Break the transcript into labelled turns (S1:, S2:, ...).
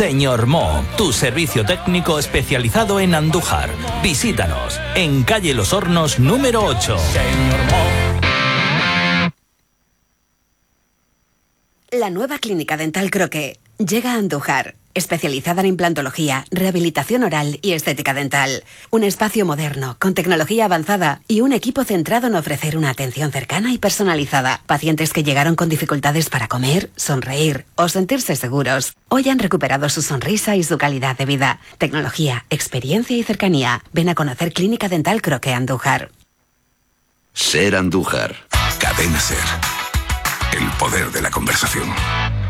S1: Señor Mo, tu servicio técnico especializado en Andújar. Visítanos en calle Los Hornos número 8. Señor Mo.
S2: La nueva clínica dental Croque llega a Andújar, especializada en implantología, rehabilitación oral y estética dental. Un espacio moderno, con tecnología avanzada y un equipo centrado en ofrecer una atención cercana y personalizada. Pacientes que llegaron con dificultades para comer, sonreír o sentirse seguros, hoy han recuperado su sonrisa y su calidad de vida. Tecnología, experiencia y cercanía. Ven a conocer Clínica Dental Croque Andújar.
S3: Ser Andújar.
S4: Cadena Ser. El poder de la conversación.